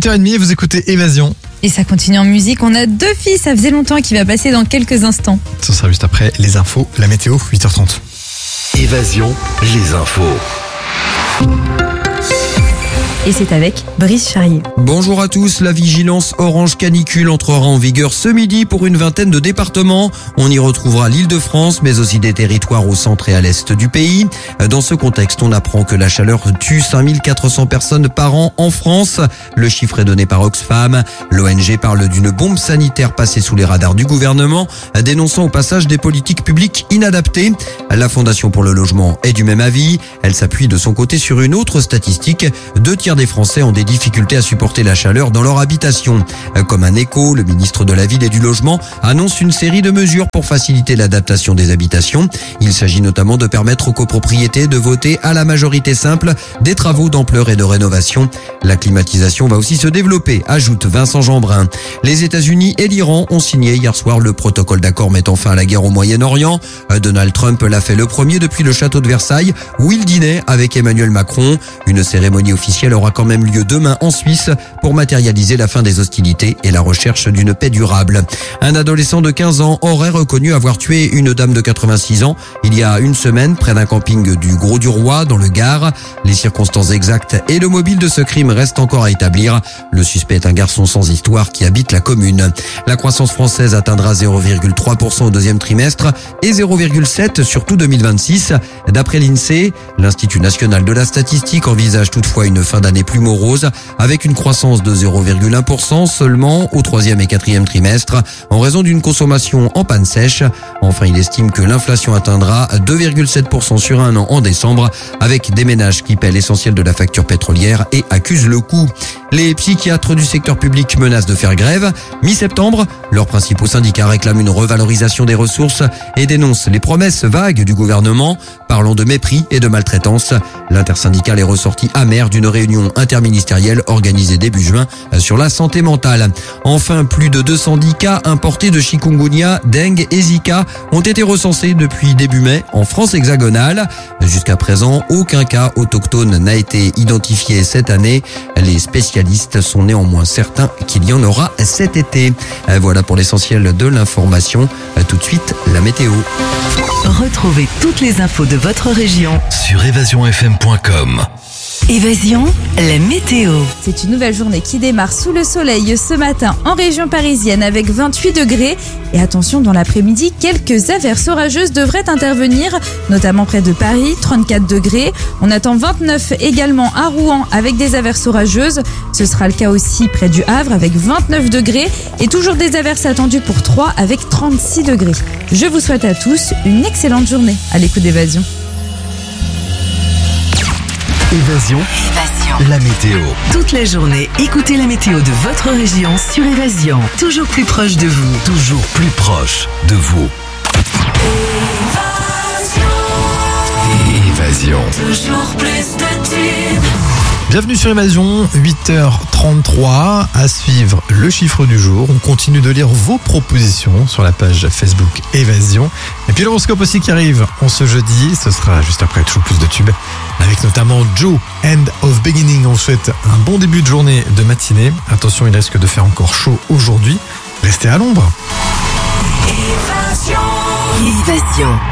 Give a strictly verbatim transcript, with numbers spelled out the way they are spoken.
huit heures trente, vous écoutez Évasion. Et ça continue en musique. On a deux filles, ça faisait longtemps, qui va passer dans quelques instants. Ce sera juste après les infos, la météo, huit heures trente. Évasion, les infos. Et c'est avec Brice Charrier. Bonjour à tous, la vigilance orange canicule entrera en vigueur ce midi pour une vingtaine de départements. On y retrouvera l'Île-de-France, mais aussi des territoires au centre et à l'est du pays. Dans ce contexte, on apprend que la chaleur tue cinq mille quatre cents personnes par an en France. Le chiffre est donné par Oxfam. L'O N G parle d'une bombe sanitaire passée sous les radars du gouvernement, dénonçant au passage des politiques publiques inadaptées. La Fondation pour le logement est du même avis. Elle s'appuie de son côté sur une autre statistique. Deux tiers des Français ont des difficultés à supporter la chaleur dans leur habitation. Comme un écho, le ministre de la Ville et du Logement annonce une série de mesures pour faciliter l'adaptation des habitations. Il s'agit notamment de permettre aux copropriétés de voter à la majorité simple des travaux d'ampleur et de rénovation. La climatisation va aussi se développer, ajoute Vincent Jeanbrun. Les États-Unis et l'Iran ont signé hier soir le protocole d'accord mettant fin à la guerre au Moyen-Orient. Donald Trump l'a fait le premier depuis le château de Versailles, où il dînait avec Emmanuel Macron. Une cérémonie officielle aura quand même lieu demain en Suisse pour matérialiser la fin des hostilités et la recherche d'une paix durable. Un adolescent de quinze ans aurait reconnu avoir tué une dame de quatre-vingt-six ans il y a une semaine près d'un camping du Gros-du-Roi dans le Gard. Les circonstances exactes et le mobile de ce crime restent encore à établir. Le suspect est un garçon sans histoire qui habite la commune. La croissance française atteindra zéro virgule trois pour cent au deuxième trimestre et zéro virgule sept pour cent sur tout deux mille vingt-six. D'après l'INSEE, l'Institut national de la statistique envisage toutefois une fin d'année plus morose avec une croissance de zéro virgule un pour cent seulement au troisième et quatrième trimestre en raison d'une consommation en panne sèche. Enfin, il estime que l'inflation atteindra deux virgule sept pour cent sur un an en décembre avec des ménages qui paient l'essentiel de la facture pétrolière et accusent le coût. Les psychiatres du secteur public menacent de faire grève. Mi-septembre, leurs principaux syndicats réclament une revalorisation des ressources et dénoncent les promesses vagues du gouvernement parlant de mépris et de maltraitance. L'intersyndicale est ressorti amer d'une réunion interministérielle organisée début juin sur la santé mentale. Enfin, plus de deux cent dix cas importés de chikungunya, dengue et zika ont été recensés depuis début mai en France hexagonale. Jusqu'à présent, aucun cas autochtone n'a été identifié cette année. Les spécialistes sont néanmoins certains qu'il y en aura cet été. Voilà pour l'essentiel de l'information. Tout de suite, la météo. Retrouvez toutes les infos de votre région Sur évasion f m point com. Évasion, la météo. C'est une nouvelle journée qui démarre sous le soleil ce matin en région parisienne avec vingt-huit degrés. Et attention, dans l'après-midi, quelques averses orageuses devraient intervenir, notamment près de Paris, trente-quatre degrés. On attend vingt-neuf également à Rouen avec des averses orageuses. Ce sera le cas aussi près du Havre avec vingt-neuf degrés et toujours des averses attendues pour Troyes avec trente-six degrés. Je vous souhaite à tous une excellente journée à l'écoute d'Évasion. Évasion, Évasion, la météo. toute la journée, écoutez la météo de votre région sur Évasion. Toujours plus proche de vous. Toujours plus proche de vous. Évasion. Toujours plus de tubes. Bienvenue sur Évasion, huit heures trente-trois. À suivre le chiffre du jour. On continue de lire vos propositions sur la page Facebook Évasion. Et puis l'horoscope aussi qui arrive en ce jeudi. Ce sera juste après toujours plus de tubes. Avec notamment Joe, End of Beginning. On souhaite un bon début de journée de matinée. Attention, il risque de faire encore chaud aujourd'hui. Restez à l'ombre. Évasion.